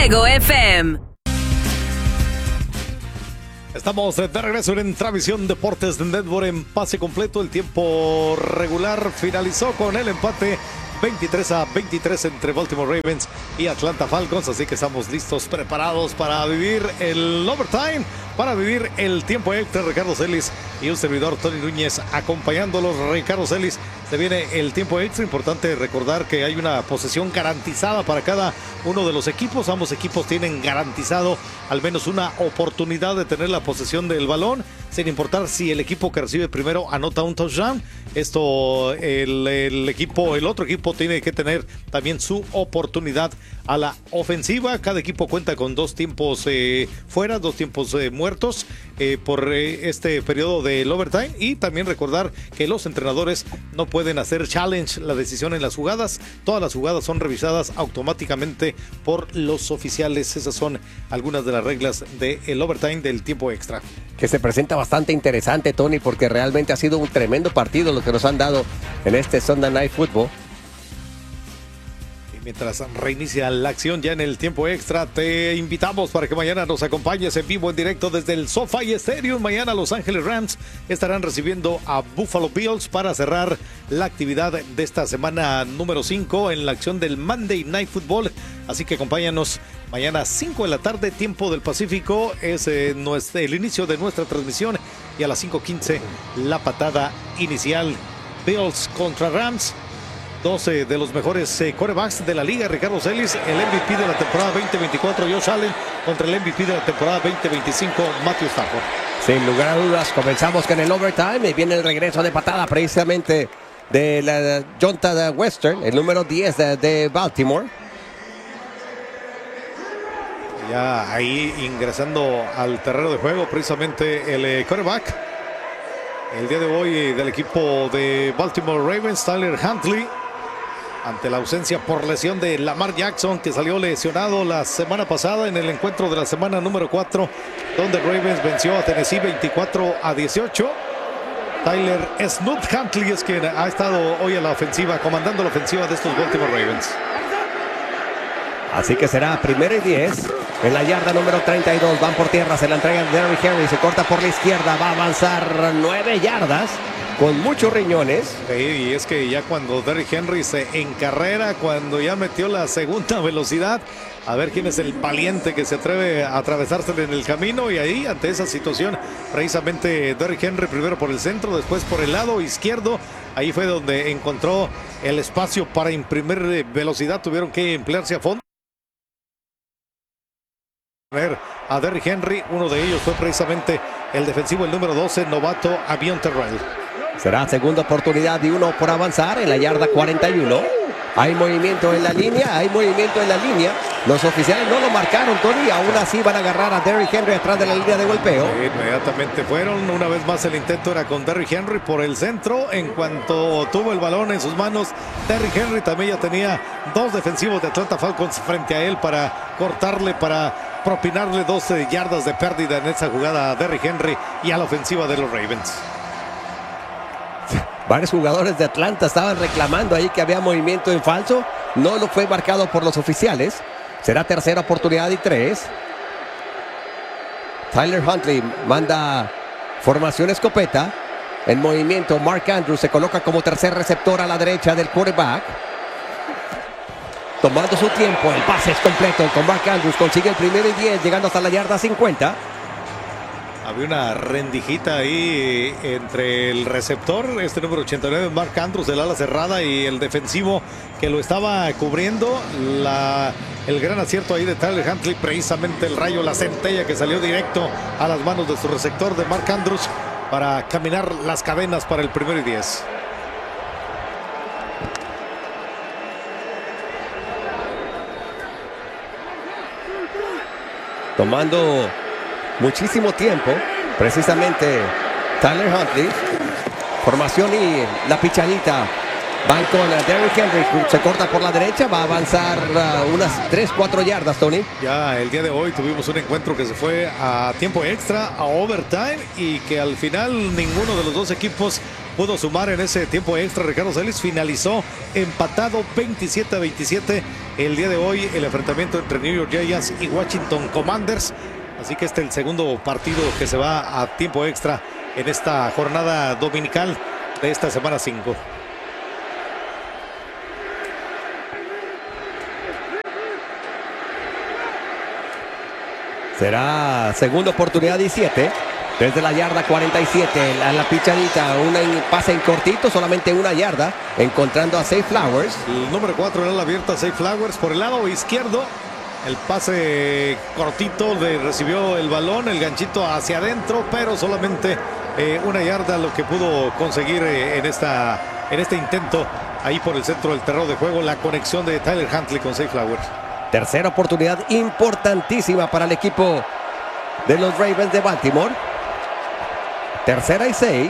Fuego FM. Estamos de regreso en Transmisión Deportes de Network en pase completo. El tiempo regular finalizó con el empate 23-23 entre Baltimore Ravens y Atlanta Falcons, así que estamos listos, preparados para vivir el overtime, para vivir el tiempo extra. Ricardo Celis y un servidor, Tony Núñez, acompañándolos. Ricardo Celis, se viene el tiempo extra. Importante recordar que hay una posesión garantizada para cada uno de los equipos. Ambos equipos tienen garantizado al menos una oportunidad de tener la posesión del balón, sin importar si el equipo que recibe primero anota un touchdown. Esto, el otro equipo tiene que tener también su oportunidad a la ofensiva. Cada equipo cuenta con 2 tiempos fuera, 2 tiempos muertos por este periodo del overtime. Y también recordar que los entrenadores no pueden hacer challenge la decisión en las jugadas. Todas las jugadas son revisadas automáticamente por los oficiales. Esas son algunas de las reglas del overtime, del tiempo extra. Que se presenta bastante interesante, Tony, porque realmente ha sido un tremendo partido lo que nos han dado en este Sunday Night Football. Mientras reinicia la acción ya en el tiempo extra, te invitamos para que mañana nos acompañes en vivo, en directo desde el SoFi Stadium. Mañana Los Ángeles Rams estarán recibiendo a Buffalo Bills para cerrar la actividad de esta semana número 5 en la acción del Monday Night Football. Así que acompáñanos mañana 5 de la tarde, tiempo del Pacífico. Es el inicio de nuestra transmisión y a las 5:15 la patada inicial. Bills contra Rams. 12 de los mejores quarterbacks de la liga. Ricardo Celis, el MVP de la temporada 2024, Josh Allen, contra el MVP de la temporada 2025, Matthew Stafford. Sin lugar a dudas, comenzamos con el overtime y viene el regreso de patada precisamente de la Jonta Western, el número 10 de Baltimore. Ya ahí ingresando al terreno de juego precisamente el quarterback. El día de hoy del equipo de Baltimore Ravens, Tyler Huntley, ante la ausencia por lesión de Lamar Jackson, que salió lesionado la semana pasada en el encuentro de la semana número 4, donde Ravens venció a Tennessee 24-18. Tyler Snoop Huntley es quien ha estado hoy a la ofensiva, comandando la ofensiva de estos Baltimore Ravens. Así que será 1st y 10 en la yarda número 32. Van por tierra, se la entregan Derrick Henry, se corta por la izquierda, va a avanzar 9 yardas con muchos riñones. Sí, y es que ya cuando Derrick Henry se encarrera, cuando ya metió la segunda velocidad, a ver quién es el valiente que se atreve a atravesársele en el camino. Y ahí, ante esa situación, precisamente Derrick Henry primero por el centro, después por el lado izquierdo. Ahí fue donde encontró el espacio para imprimir velocidad. Tuvieron que emplearse a fondo a Derrick Henry. Uno de ellos fue precisamente el defensivo, el número 12, novato Avion Terrell. Será segunda oportunidad y 1 por avanzar en la yarda 41. Hay movimiento en la línea, Los oficiales no lo marcaron, Tony, aún así van a agarrar a Derrick Henry atrás de la línea de golpeo. Sí, inmediatamente fueron. Una vez más el intento era con Derrick Henry por el centro. En cuanto tuvo el balón en sus manos, Derrick Henry también ya tenía 2 defensivos de Atlanta Falcons frente a él para cortarle, para propinarle 12 yardas de pérdida en esa jugada a Derrick Henry y a la ofensiva de los Ravens. Varios jugadores de Atlanta estaban reclamando ahí que había movimiento en falso. No lo fue marcado por los oficiales. Será tercera oportunidad y 3. Tyler Huntley manda formación escopeta. En movimiento, Mark Andrews se coloca como tercer receptor a la derecha del quarterback. Tomando su tiempo, el pase es completo con Mark Andrews. Consigue el 1st y 10, llegando hasta la yarda 50. Había una rendijita ahí entre el receptor, este número 89, Mark Andrews, del ala cerrada, y el defensivo que lo estaba cubriendo. El gran acierto ahí de Tyler Huntley, precisamente el rayo, la centella que salió directo a las manos de su receptor, de Mark Andrews, para caminar las cadenas para el 1st y 10. Tomando muchísimo tiempo, precisamente Tyler Huntley. Formación y la pichadita. Van con Derrick Henry, se corta por la derecha, va a avanzar unas 3-4 yardas, Tony. Ya el día de hoy tuvimos un encuentro que se fue a tiempo extra, a overtime, y que al final ninguno de los dos equipos pudo sumar en ese tiempo extra. Ricardo Celis finalizó empatado 27-27 el día de hoy el enfrentamiento entre New York Giants y Washington Commanders. Así que este es el segundo partido que se va a tiempo extra en esta jornada dominical de esta semana 5. Será segunda oportunidad 17. Desde la yarda 47, la pichadita, un pase en cortito, solamente una yarda, encontrando a Zay Flowers. El número 4 en la abierta, Zay Flowers por el lado izquierdo. El pase cortito, recibió el balón, el ganchito hacia adentro, pero solamente una yarda lo que pudo conseguir en este intento ahí por el centro del terreno de juego. La conexión de Tyler Huntley con Zay Flowers. Tercera oportunidad importantísima para el equipo de los Ravens de Baltimore. Tercera y 6.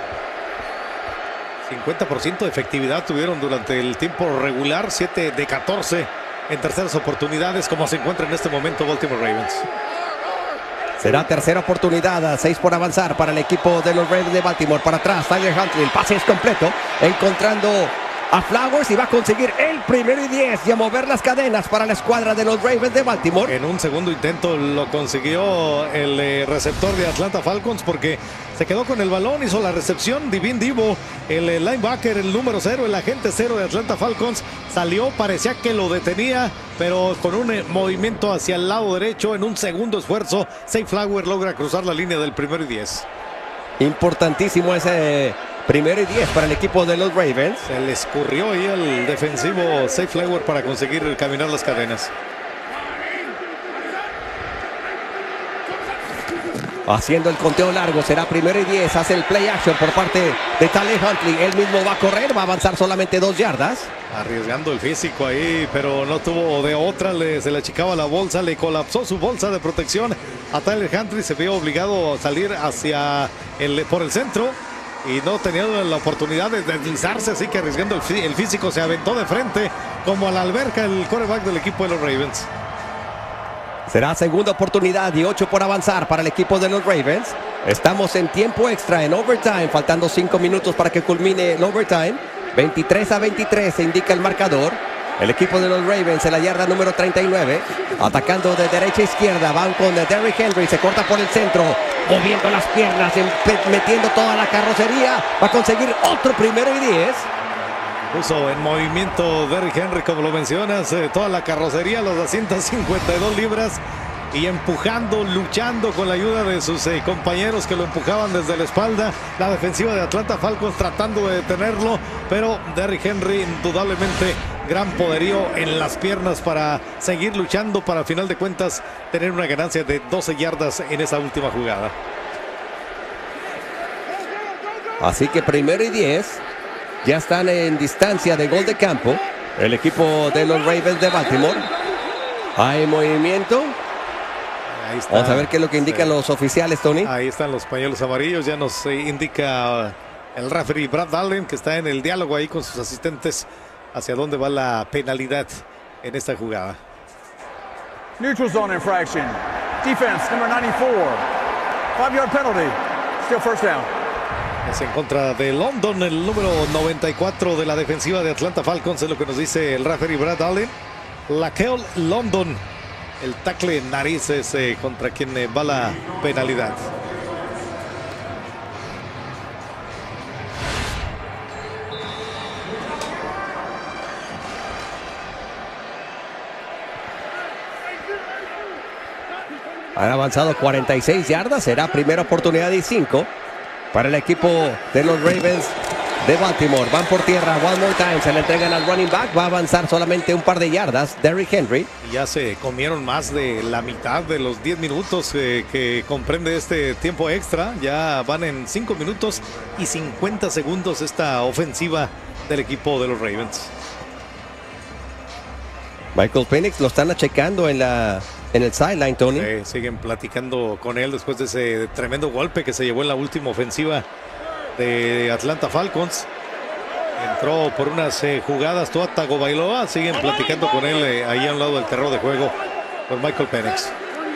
50% de efectividad tuvieron durante el tiempo regular. 7 de 14 en terceras oportunidades, como se encuentra en este momento Baltimore Ravens. Será tercera oportunidad, 6 por avanzar para el equipo de los Ravens de Baltimore. Para atrás, Tyler Huntley, el pase es completo, encontrando a Flowers y va a conseguir el 1 y 10 y a mover las cadenas para la escuadra de los Ravens de Baltimore. En un segundo intento lo consiguió el receptor de Atlanta Falcons, porque se quedó con el balón, hizo la recepción. Divin Divo, el linebacker, el número 0, el agente 0 de Atlanta Falcons, salió, parecía que lo detenía, pero con un movimiento hacia el lado derecho, en un segundo esfuerzo, Zay Flowers logra cruzar la línea del 1 y 10. Importantísimo ese 1 y 10 para el equipo de los Ravens. Se le escurrió ahí el defensivo Zay Flowers para conseguir caminar las cadenas. Haciendo el conteo largo, será 1 y 10, hace el play action por parte de Tyler Huntley. Él mismo va a correr, va a avanzar solamente 2 yardas. Arriesgando el físico ahí, pero no tuvo de otra, se le achicaba la bolsa, le colapsó su bolsa de protección a Tyler Huntley. Se vio obligado a salir por el centro y no tenía la oportunidad de deslizarse, así que arriesgando el físico se aventó de frente como a la alberca el quarterback del equipo de los Ravens. Será segunda oportunidad y 8 por avanzar para el equipo de los Ravens. Estamos en tiempo extra, en overtime, faltando 5 minutos para que culmine el overtime. 23-23 se indica el marcador. El equipo de los Ravens en la yarda número 39, atacando de derecha a izquierda, van con Derrick Henry, se corta por el centro, moviendo las piernas, metiendo toda la carrocería, va a conseguir otro 1 y 10. Puso en movimiento Derrick Henry, como lo mencionas, toda la carrocería, los 252 libras, y empujando, luchando con la ayuda de sus compañeros que lo empujaban desde la espalda. La defensiva de Atlanta Falcons tratando de detenerlo, pero Derrick Henry indudablemente gran poderío en las piernas para seguir luchando, para al final de cuentas tener una ganancia de 12 yardas en esa última jugada. Así que 1 y 10. Ya están en distancia de gol de campo el equipo de los Ravens de Baltimore. Hay movimiento. Ahí está. Vamos a ver qué es lo que indican los oficiales, Tony. Ahí están los pañuelos amarillos. Ya nos indica el referee Brad Allen, que está en el diálogo ahí con sus asistentes hacia dónde va la penalidad en esta jugada. Neutral zone infraction. Defense number 94. 5-yard penalty. Still first down. Es en contra de London, el número 94 de la defensiva de Atlanta Falcons, es lo que nos dice el referee Brad Allen. Laquel London, el tackle en narices contra quien va la penalidad. Han avanzado 46 yardas, será primera oportunidad y 5 para el equipo de los Ravens de Baltimore. Van por tierra, one more time, se le entregan al running back, va a avanzar solamente un par de yardas, Derrick Henry. Ya se comieron más de la mitad de los 10 minutos que comprende este tiempo extra. Ya van en 5 minutos y 50 segundos esta ofensiva del equipo de los Ravens. Michael Penix lo están checando en el sideline, Tony. Siguen platicando con él después de ese tremendo golpe que se llevó en la última ofensiva de Atlanta Falcons. Entró por unas jugadas Tua Tagovailoa. Siguen platicando con él ahí a un lado del terreno de juego con Michael Penix.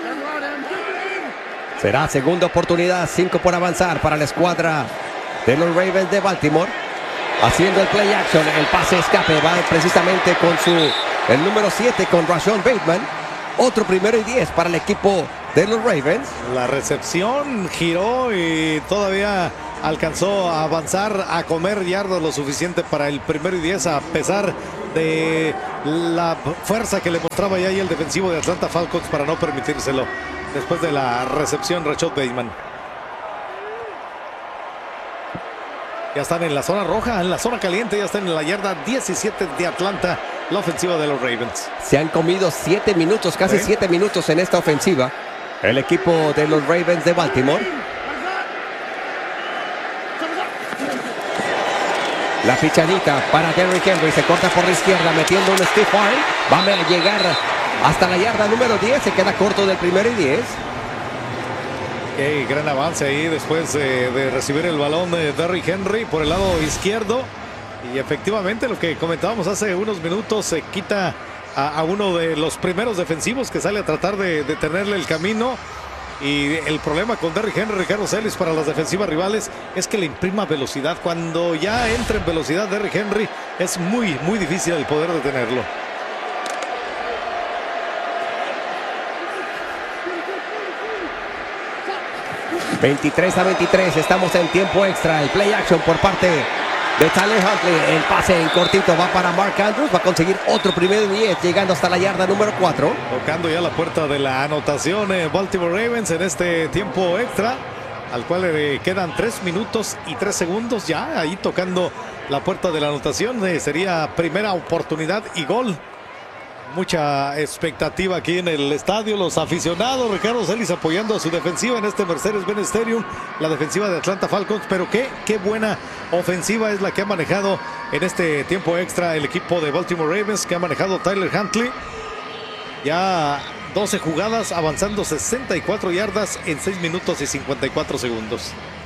Será segunda oportunidad, 5 por avanzar para la escuadra de los Ravens de Baltimore. Haciendo el play action, el pase escape, va precisamente con su el número 7 con Rashon Bateman. Otro 1º y 10 para el equipo de los Ravens. La recepción giró y todavía alcanzó a avanzar, a comer yardas lo suficiente para el 1º y 10, a pesar de la fuerza que le mostraba ya ahí el defensivo de Atlanta Falcons para no permitírselo después de la recepción Rashon Bateman. Ya están en la zona roja, en la zona caliente, ya están en la yarda 17 de Atlanta, la ofensiva de los Ravens. Se han comido 7 minutos, casi 7 minutos en esta ofensiva. El equipo de los Ravens de Baltimore. La pichadita para Derrick Henry, se corta por la izquierda, metiendo un stiff arm. Va a llegar hasta la yarda número 10, se queda corto del 1º y 10. Okay, gran avance ahí después de recibir el balón de Derrick Henry por el lado izquierdo. Y efectivamente lo que comentábamos hace unos minutos, se quita a uno de los primeros defensivos que sale a tratar de detenerle el camino. Y el problema con Derrick Henry, Ricardo Celis, para las defensivas rivales es que le imprima velocidad. Cuando ya entra en velocidad Derrick Henry, es muy difícil el poder detenerlo. ...23-23, estamos en tiempo extra. El play action por parte de Tyler Huntley. El pase en cortito va para Mark Andrews. Va a conseguir otro 1º y 10, llegando hasta la yarda número 4. Tocando ya la puerta de la anotación Baltimore Ravens en este tiempo extra, al cual le quedan 3 minutos y 3 segundos ya. Ahí tocando la puerta de la anotación. Sería primera oportunidad y gol. Mucha expectativa aquí en el estadio. Los aficionados, Ricardo Celis, apoyando a su defensiva en este Mercedes-Benz Stadium, la defensiva de Atlanta Falcons. Pero qué buena ofensiva es la que ha manejado en este tiempo extra el equipo de Baltimore Ravens, que ha manejado Tyler Huntley. Ya 12 jugadas, avanzando 64 yardas en 6 minutos y 54 segundos.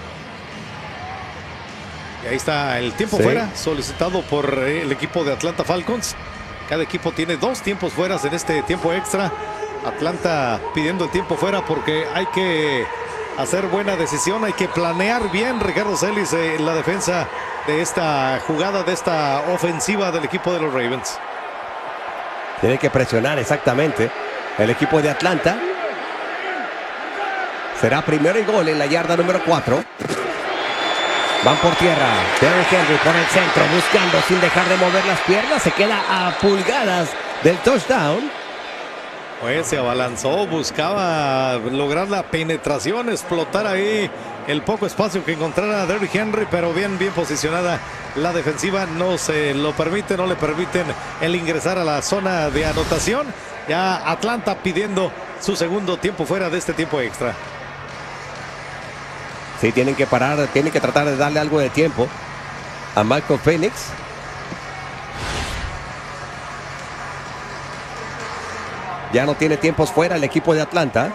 Y ahí está el tiempo fuera, solicitado por el equipo de Atlanta Falcons. Cada equipo tiene 2 tiempos fuera en este tiempo extra. Atlanta pidiendo el tiempo fuera porque hay que hacer buena decisión, hay que planear bien, Ricardo Celis, la defensa de esta jugada, de esta ofensiva del equipo de los Ravens. Tiene que presionar exactamente el equipo de Atlanta. Será 1º y gol en la yarda número 4. Van por tierra, Derrick Henry por el centro, buscando sin dejar de mover las piernas. Se queda a pulgadas del touchdown. Pues se abalanzó, buscaba lograr la penetración, explotar ahí el poco espacio que encontrara Derrick Henry, pero bien posicionada la defensiva. No se lo permite, no le permiten el ingresar a la zona de anotación. Ya Atlanta pidiendo su segundo tiempo fuera de este tiempo extra. Sí, tienen que parar, tienen que tratar de darle algo de tiempo a Michael Penix. Ya no tiene tiempos fuera el equipo de Atlanta.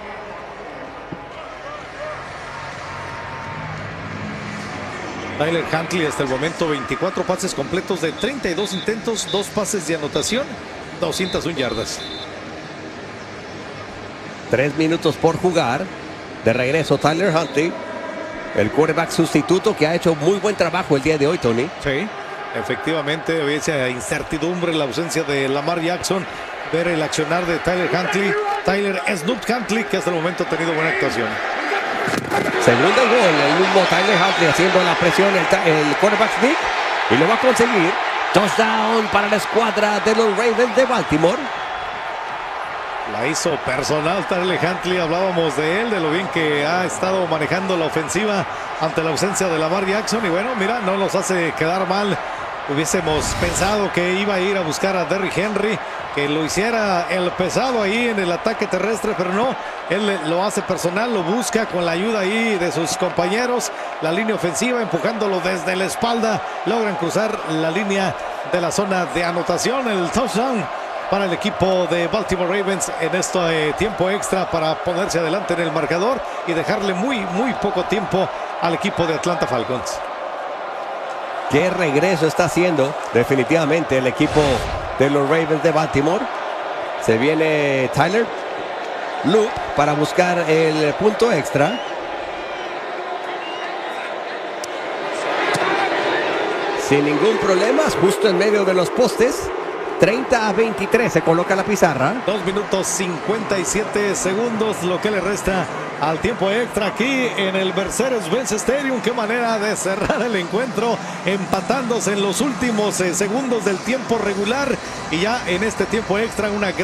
Tyler Huntley hasta el momento 24 pases completos de 32 intentos, 2 pases de anotación, 201 yardas. 3 minutos por jugar. De regreso Tyler Huntley, el quarterback sustituto, que ha hecho muy buen trabajo el día de hoy, Tony. Sí, efectivamente, había esa incertidumbre, la ausencia de Lamar Jackson, ver el accionar de Tyler Huntley, Tyler Snoop Huntley, que hasta el momento ha tenido buena actuación. Segundo gol, el mismo Tyler Huntley haciendo la presión, el quarterback sneak, y lo va a conseguir. Touchdown para la escuadra de los Ravens de Baltimore. La hizo personal Tyler Huntley, hablábamos de él, de lo bien que ha estado manejando la ofensiva ante la ausencia de Lamar Jackson. Y bueno, mira, no nos hace quedar mal. Hubiésemos pensado que iba a ir a buscar a Derrick Henry, que lo hiciera el pesado ahí en el ataque terrestre, pero no, él lo hace personal, lo busca con la ayuda ahí de sus compañeros, la línea ofensiva empujándolo desde la espalda, logran cruzar la línea de la zona de anotación, el touchdown para el equipo de Baltimore Ravens en este tiempo extra para ponerse adelante en el marcador y dejarle muy poco tiempo al equipo de Atlanta Falcons. Qué regreso está haciendo definitivamente el equipo de los Ravens de Baltimore. Se viene Tyler Loop para buscar el punto extra. Sin ningún problema, justo en medio de los postes. 30-23 se coloca la pizarra. 2 minutos 57 segundos, lo que le resta al tiempo extra aquí en el Mercedes-Benz Stadium. Qué manera de cerrar el encuentro, empatándose en los últimos segundos del tiempo regular y ya en este tiempo extra una gran